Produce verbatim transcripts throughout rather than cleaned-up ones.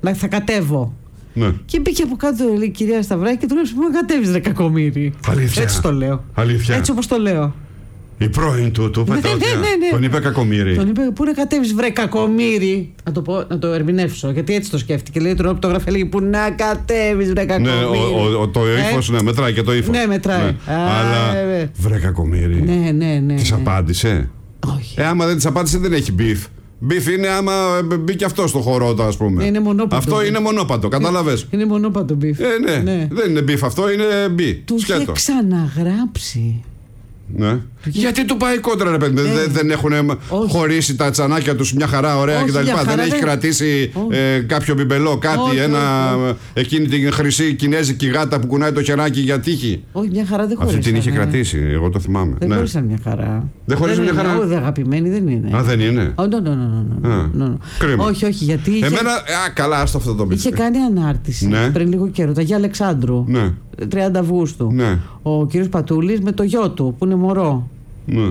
να θα κατέβω. Ναι. Και μπήκε από κάτω η κυρία Σταυράκη και του λέει: πού να κατέβεις, ρε κακομοίρη. Αλήθεια. Έτσι το λέω. Αλήθεια. Έτσι όπως το λέω. Η πρώην του, του είπε τότε. Τον είπε κακομοίρη. Τον είπε: πού να κατέβεις, βρε κακομοίρη. Να το, πω, να το ερμηνεύσω, γιατί έτσι το σκέφτηκε. Λέει: τον το γράφει, λέει: πού να κατέβεις, βρε κακομοίρη. Ναι, ο, ο, το ύφος, ε? Ναι, μετράει και το ύφος. Ναι, μετράει. Ναι. Α, αλλά. ε, βρε κακομοίρη. Ναι, ναι, ναι. Της ναι. απάντησε. Όχι. Ε, άμα δεν της απάντησε, δεν έχει μπιφ. Μπιφ είναι άμα μπήκε αυτό στο χώρο, ας πούμε. Είναι μονόπαντο. Αυτό είναι μονόπαντο, κατάλαβες. Είναι μονόπαντο μπιφ. Ε, ναι. ναι. Δεν είναι μπιφ, αυτό είναι μπι. Του είχε ξαναγράψει. Ναι. Γιατί του πάει κόντρα, ρε παιδί. Ε, δεν, δεν έχουν όχι. χωρίσει τα τσανάκια τους μια χαρά, ωραία κτλ. Δεν έχει δεν... κρατήσει ε, κάποιο μπιμπελό, κάτι, όχι, ένα. Όχι, όχι. Εκείνη την χρυσή κινέζικη γάτα που κουνάει το χεράκι για τύχη. Όχι, μια χαρά δεν χωρίσαν. Αυτή την είχε ναι. κρατήσει, εγώ το θυμάμαι. Δεν ναι. χωρίσαν μια χαρά. Δεν χωρίσαν μια χαρά. Όχι, αγαπημένη δεν είναι. Α, δεν είναι. Oh, no, no, no, no, no, no. Κρίμα. Όχι, όχι, γιατί. Είχε... Εμένα. Α, καλά, άστο αυτό το είχε κάνει ανάρτηση ναι. πριν λίγο καιρό, τα Αγία Αλεξάνδρου. Ναι. τριάντα Αυγούστου. Ναι. Ο κύριος Πατούλης με το γιο του που είναι μωρό. Ναι.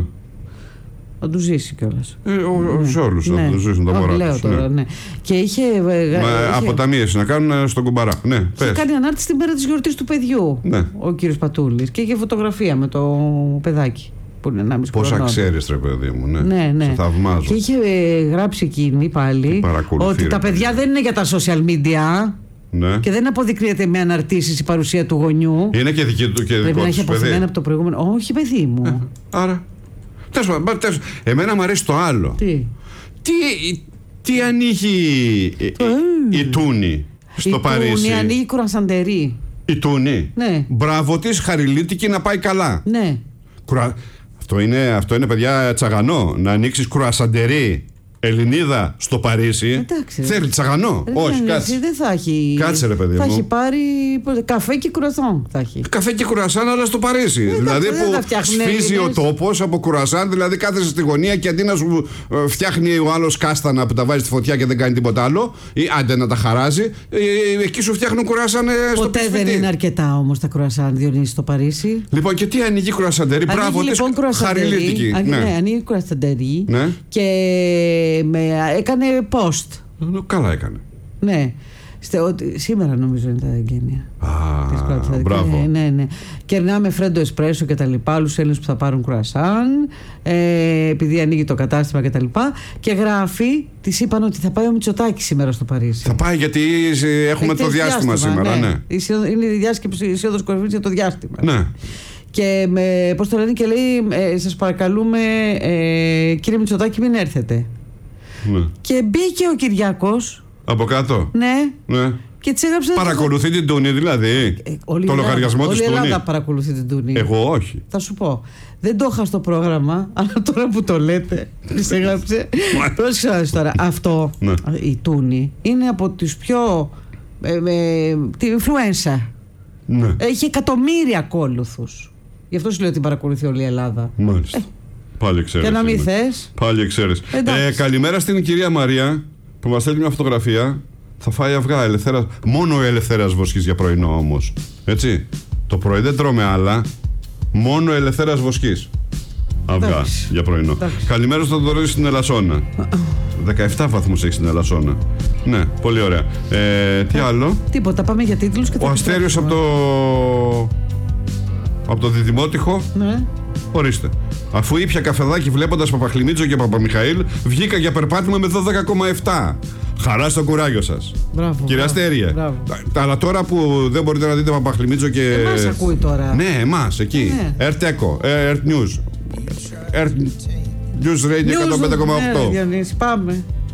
Θα του ζήσει κιόλας. Ε, ναι. Σε όλους ναι. θα του ζήσουν τα μωρά τους. Τώρα, ναι. Ναι. Και είχε. Μα, είχε... αποταμίευση να κάνουν στον κουμπαρά. Ναι, είχε πες. κάνει ανάρτηση την μέρα της γιορτής του παιδιού. Ναι. Ο κύριος Πατούλης. Και είχε φωτογραφία με το παιδάκι. Που είναι ενάμιση πόσα ξέρεις, ρε παιδί μου. Ναι, ναι. ναι. Σε θαυμάζω. Και είχε γράψει εκείνη πάλι ότι τα παιδιά δεν είναι για τα social media. Ναι. Και δεν αποδεικνύεται με αναρτήσεις η παρουσία του γονιού. Είναι και δική του και δικό του. Πρέπει να έχει αποθυμένο από το προηγούμενο. Όχι, παιδί μου. Ε, άρα. Τέλος πάντων. Εμένα μου αρέσει το άλλο. Τι. Τι, τι ανοίγει η, η, η Τούνη στο η Παρίσι. Η Τούνη ανοίγει κουρασαντερί. Η Τούνη. Ναι. Μπράβο της, χαριλίτικη να πάει καλά. Ναι. Κουρα... Αυτό, είναι, αυτό είναι παιδιά τσαγανό. Να ανοίξεις κουρασαντερί. Ελληνίδα στο Παρίσι. Εντάξει, θέλει τσαγανό. Ρε, όχι, δεν, κάτσε. Δεν θα έχει. Κάτσε, ρε παιδί θα μου. έχει πάρει καφέ και κουρασάν. Θα έχει. Καφέ και κουρασάν, αλλά στο Παρίσι. Ε, δηλαδή δεν που σφίζει ο τόπος από κουρασάν, δηλαδή κάθεσαι στη γωνία και αντί να σου φτιάχνει ο άλλος κάστανα που τα βάζει στη φωτιά και δεν κάνει τίποτα άλλο, ή άντε να τα χαράζει, εκεί σου φτιάχνουν κουρασάν στο ποτέ σπίτι. δεν είναι αρκετά όμως τα κουρασάν, Διονύση, στο Παρίσι. Λοιπόν, και τι ανοίγει κουρασαντερί, μπράβο της, χαριλίτικη. Ναι, ανοίγει κουρασαντερί και με έκανε post. Καλά έκανε. Ναι. Σήμερα νομίζω είναι τα εγγένεια. Α, μπράβο. Ναι, ναι. Κερνάμε φρέντο εσπρέσο και τα λοιπά. Άλλους Έλληνες που θα πάρουν κουρασάν. Ε, επειδή ανοίγει το κατάστημα και τα λοιπά. Και γράφει, της είπαν ότι θα πάει ο Μητσοτάκης σήμερα στο Παρίσι. Θα πάει γιατί έχουμε Έχει το διάστημα, διάστημα σήμερα. Ναι. Ναι. Είναι η διάσκεψη η Σύνοδος Κορυφής για το διάστημα. Ναι. Και με, πώς το λένε, και λέει, ε, σας παρακαλούμε, ε, κύριε Μητσοτάκη, μην έρθετε. Ναι. Και μπήκε ο Κυριάκος. Από κάτω. Ναι. Ναι. Και της έγραψε. Παρακολουθεί την Τούνη, δηλαδή. Ε, το Ελλάδα, λογαριασμό της Τούνη. Όλη η Ελλάδα παρακολουθεί την Τούνη. Εγώ όχι. Θα σου πω. Δεν το είχα στο πρόγραμμα, αλλά τώρα που το λέτε, της έγραψε. Πρόσεξε τώρα. Αυτό, ναι. Η Τούνη, είναι από τις πιο. Ε, ε, τη influencer. Ναι. Έχει εκατομμύρια ακόλουθους. Γι' αυτό σου λέω ότι παρακολουθεί όλη η Ελλάδα. Μάλιστα. Ε. Πάλι ξέρεις. Και να μην θες. Πάλι ξέρεις. Ε, καλημέρα στην κυρία Μαρία που μας στέλνει μια φωτογραφία. Θα φάει αυγά ελευθέρας. Μόνο Ελευθέρας Βοσκής για πρωινό όμως. Έτσι. Το πρωί δεν τρώμε άλλα. Μόνο Ελευθέρας Βοσκής. Αυγά Εντάξει. για πρωινό. Εντάξει. Καλημέρα στον Θοδωρή στην Ελασσόνα. δεκαεπτά βαθμούς έχει στην Ελασσόνα. Ναι, πολύ ωραία. Ε, τι άλλο. Τίποτα, πάμε για τίτλους και Ο Αστέριος από το. από το Διδημότυχο. Ναι. Ορίστε. Αφού ήπια καφεδάκι βλέποντας Παπαχλημίτζο και Παπαμιχαήλ, βγήκα για περπάτημα με δώδεκα κόμμα επτά. Χαρά στο κουράγιο σας. Μπράβο. Κυρία Αστέρια. Αλλά τώρα που δεν μπορείτε να δείτε Παπαχλημίτζο και. Εμάς ακούει τώρα. Ναι, εμάς εκεί. Ναι. Ερτέκο, Ερτ News. Ερτ News Radio εκατόν πέντε κόμμα οκτώ. Ναι, Διονύση, πάμε.